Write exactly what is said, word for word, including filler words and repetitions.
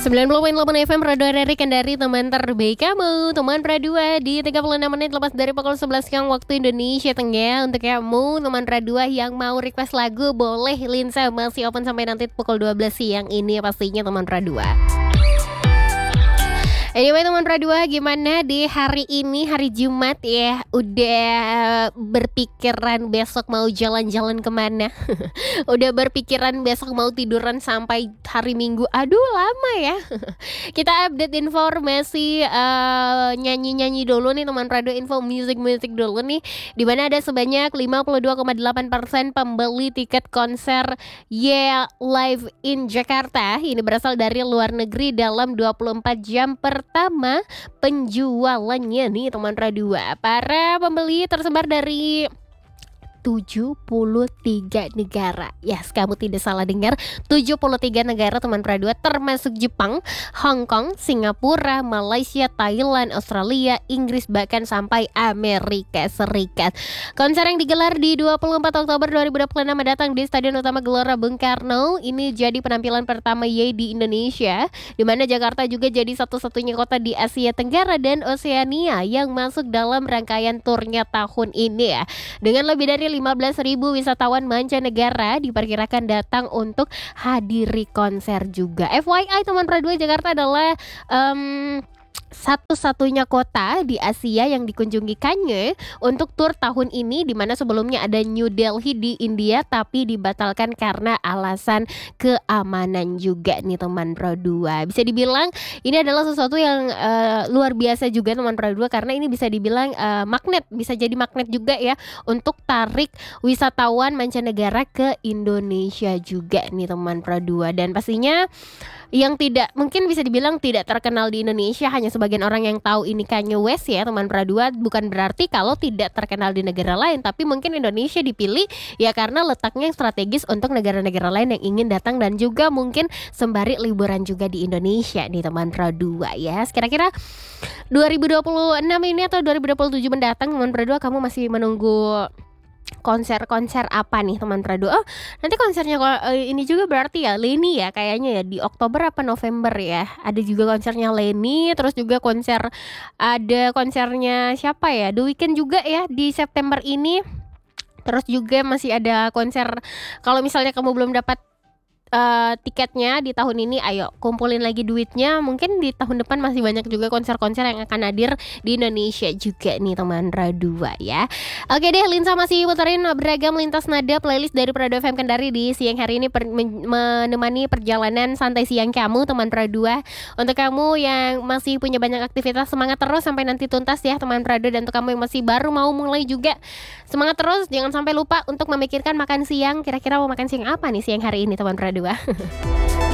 sembilan puluh koma delapan F M Radio R R I Kendari, teman terbaik kamu. Teman Radua di tiga puluh enam menit lepas dari pukul sebelas siang waktu Indonesia Tengah. Untuk kamu teman Radua yang mau request lagu, boleh. Linsa masih open sampai nanti pukul dua belas siang ini pastinya teman Radua. Anyway teman Radua, gimana di hari ini, hari Jumat ya? Udah berpikiran besok mau jalan-jalan kemana? Udah berpikiran besok mau tiduran sampai hari Minggu? Aduh lama ya. Kita update informasi uh, nyanyi-nyanyi dulu nih teman Radua, info music-music dulu nih. Dimana ada sebanyak lima puluh dua koma delapan persen pembeli tiket konser Yeah Live in Jakarta. Ini berasal dari luar negeri dalam dua puluh empat jam per pertama penjualannya nih teman Radua. Para pembeli tersebar dari tujuh puluh tiga negara. Yes, kamu tidak salah dengar, tujuh puluh tiga negara teman Radua, termasuk Jepang, Hong Kong, Singapura, Malaysia, Thailand, Australia, Inggris, bahkan sampai Amerika Serikat. Konser yang digelar di dua puluh empat Oktober dua ribu dua puluh enam mendatang di Stadion Utama Gelora Bung Karno. Ini jadi penampilan pertama Ye di Indonesia, di mana Jakarta juga jadi satu-satunya kota di Asia Tenggara dan Oseania yang masuk dalam rangkaian turnya tahun ini ya. Dengan lebih dari lima belas ribu wisatawan mancanegara diperkirakan datang untuk hadiri konser juga. F Y I teman Radua, Jakarta adalah um, satu-satunya kota di Asia yang dikunjungi Kanye untuk tur tahun ini, di mana sebelumnya ada New Delhi di India tapi dibatalkan karena alasan keamanan juga nih teman Radua. Bisa dibilang ini adalah sesuatu yang uh, luar biasa juga teman Radua, karena ini bisa dibilang uh, magnet, bisa jadi magnet juga ya untuk tarik wisatawan mancanegara ke Indonesia juga nih teman Radua. Dan pastinya yang tidak, mungkin bisa dibilang tidak terkenal di Indonesia, hanya sebagian orang yang tahu ini Kanye West ya teman Radua. Bukan berarti kalau tidak terkenal di negara lain, tapi mungkin Indonesia dipilih ya karena letaknya yang strategis untuk negara-negara lain yang ingin datang dan juga mungkin sembari liburan juga di Indonesia nih teman Radua ya. Kira-kira dua ribu dua puluh enam ini atau dua ribu dua puluh tujuh mendatang teman Radua, kamu masih menunggu konser-konser apa nih teman Radua? Oh, nanti konsernya uh, ini juga berarti ya Leni ya, kayaknya ya di Oktober apa November ya. Ada juga konsernya Leni, terus juga konser, ada konsernya siapa ya, The Weeknd juga ya di September ini. Terus juga masih ada konser, kalau misalnya kamu belum dapat Uh, tiketnya di tahun ini, ayo kumpulin lagi duitnya. Mungkin di tahun depan masih banyak juga konser-konser yang akan hadir di Indonesia juga nih teman Radua ya. Oke deh, Linsa masih puterin beragam lintas nada playlist dari Radua F M Kendari di siang hari ini, per, men, menemani perjalanan santai siang kamu teman Radua. Untuk kamu yang masih punya banyak aktivitas, semangat terus sampai nanti tuntas ya teman Radua. Dan untuk kamu yang masih baru mau mulai juga, semangat terus, jangan sampai lupa untuk memikirkan makan siang. Kira-kira mau makan siang apa nih siang hari ini teman Radua?